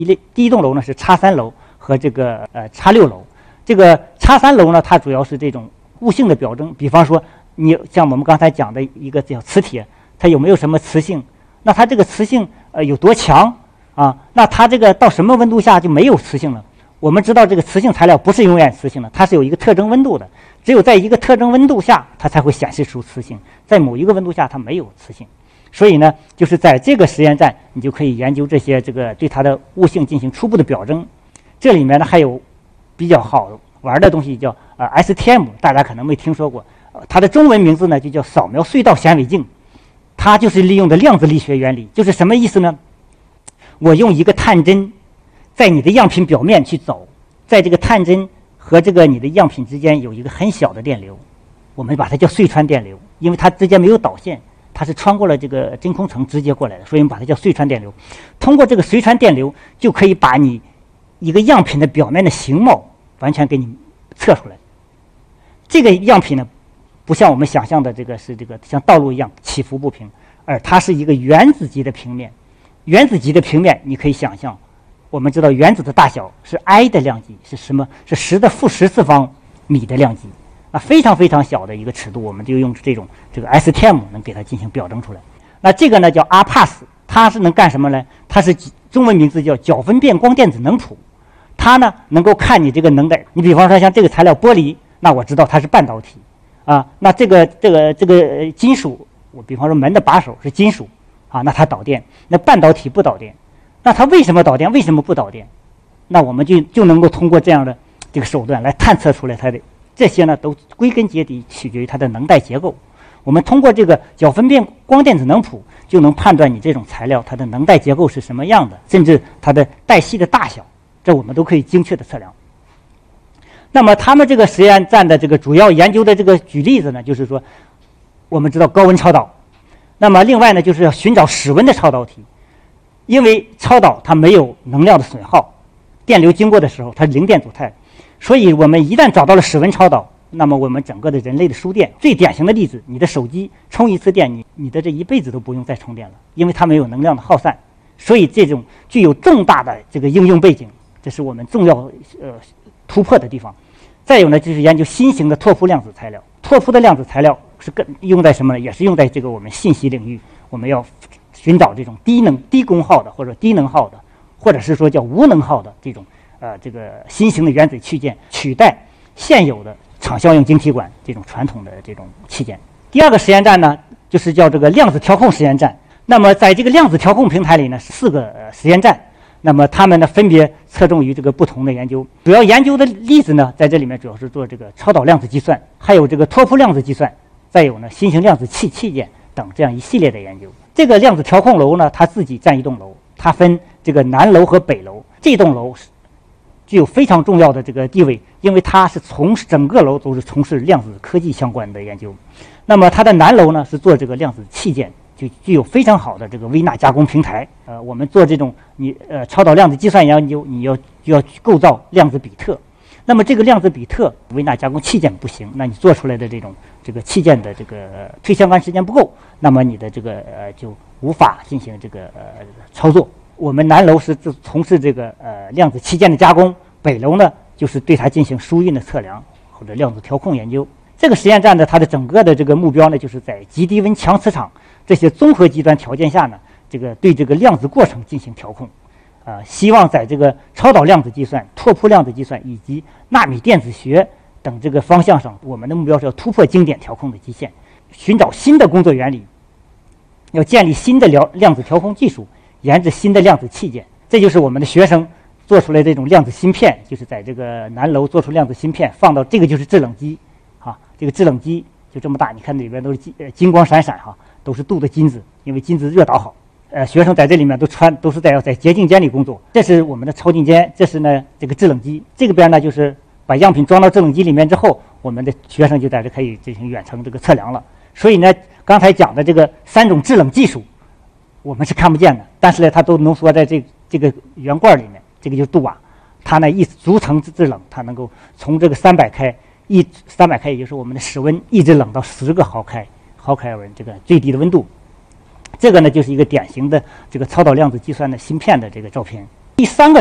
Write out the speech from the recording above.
第一栋楼呢是X3楼和这个X6楼。这个X3楼呢，它主要是这种物性的表征，比方说你像我们刚才讲的一个叫磁铁，它有没有什么磁性？那它这个磁性有多强啊？那它这个到什么温度下就没有磁性了？我们知道这个磁性材料不是永远磁性的，它是有一个特征温度的，只有在一个特征温度下，它才会显示出磁性，在某一个温度下它没有磁性。所以呢，就是在这个实验站，你就可以研究这些这个对它的物性进行初步的表征。这里面呢还有比较好玩的东西叫STM， 大家可能没听说过，它的中文名字呢就叫扫描隧道显微镜。它就是利用的量子力学原理，就是什么意思呢？我用一个探针在你的样品表面去走，在这个探针和这个你的样品之间有一个很小的电流，我们把它叫隧穿电流，因为它之间没有导线，它是穿过了这个真空层直接过来的，所以我们把它叫隧穿电流。通过这个隧穿电流，就可以把你一个样品的表面的形貌完全给你测出来。这个样品呢，不像我们想象的这个是这个像道路一样起伏不平，而它是一个原子级的平面。原子级的平面，你可以想象，我们知道原子的大小是 I 的量级，是什么？是10的负14方米的量级啊，非常非常小的一个尺度，我们就用这个 STM 能给它进行表征出来。那这个呢叫 RPAS， 它是能干什么呢？它是中文名字叫角分辨光电子能谱。它呢能够看你这个能带，你比方说像这个材料玻璃，那我知道它是半导体啊。那这个金属，我比方说门的把手是金属啊，那它导电。那半导体不导电，那它为什么导电？为什么不导电？那我们就能够通过这样的这个手段来探测出来它的这些呢，都归根结底取决于它的能带结构。我们通过这个角分辨光电子能谱，就能判断你这种材料它的能带结构是什么样的，甚至它的带隙的大小，这我们都可以精确的测量。那么他们这个实验站的这个主要研究的这个举例子呢，就是说，我们知道高温超导，那么另外呢，就是要寻找室温的超导体，因为超导它没有能量的损耗，电流经过的时候它是零电阻态，所以我们一旦找到了室温超导，那么我们整个的人类的输电，最典型的例子，你的手机充一次电，你的这一辈子都不用再充电了，因为它没有能量的耗散，所以这种具有重大的这个应用背景，这是我们重要突破的地方。再有呢，就是研究新型的拓扑量子材料。拓扑的量子材料是用在什么呢？也是用在这个我们信息领域，我们要寻找这种低功耗的或者低能耗的，或者是说叫无能耗的这种这个新型的原子器件，取代现有的场效应晶体管这种传统的这种器件。第二个实验站呢，就是叫这个量子调控实验站。那么在这个量子调控平台里呢，4个实验站。那么他们呢分别侧重于这个不同的研究，主要研究的例子呢，在这里面主要是做这个超导量子计算，还有这个拓扑量子计算，再有呢新型量子器件等这样一系列的研究。这个量子调控楼呢，它自己占一栋楼，它分这个南楼和北楼。这栋楼具有非常重要的这个地位，因为它是整个楼都是从事量子科技相关的研究。那么它的南楼呢是做这个量子器件，就具有非常好的这个微纳加工平台。我们做这种超导量子计算研究，你就要构造量子比特。那么这个量子比特微纳加工器件不行，那你做出来的这个器件的这个推相干时间不够，那么你的这个就无法进行这个操作。我们南楼是从事这个量子器件的加工，北楼呢就是对它进行输运的测量或者量子调控研究。这个实验站呢，它的整个的这个目标呢，就是在极低温强磁场这些综合极端条件下呢，这个对这个量子过程进行调控，希望在这个超导量子计算、拓扑量子计算以及纳米电子学等这个方向上，我们的目标是要突破经典调控的极限，寻找新的工作原理，要建立新的量子调控技术，研制新的量子器件。这就是我们的学生做出来这种量子芯片，就是在这个南楼做出量子芯片，放到这个就是制冷机，这个制冷机就这么大，你看里边都是金光闪闪都是镀的金子，因为金子热导好。学生在这里面都是要在洁净间里工作。这是我们的超净间，这是呢这个制冷机。这个边呢就是把样品装到制冷机里面之后，我们的学生就在这可以进行远程这个测量了。所以呢，刚才讲的这个3种制冷技术，我们是看不见的，但是呢，它都浓缩在这个圆罐里面。这个就是杜瓦，它呢一逐层制冷，它能够从这个300开300开，也就是我们的室温，一直冷到10个毫开尔文这个最低的温度。这个呢就是一个典型的这个超导量子计算的芯片的这个照片。 第三个